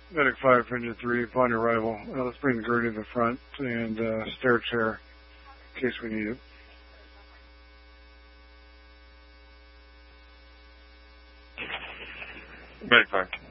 Medic 5 for Engine 3, upon arrival. Let's bring the gurney to the front and stair chair in case we need it. Medic 5.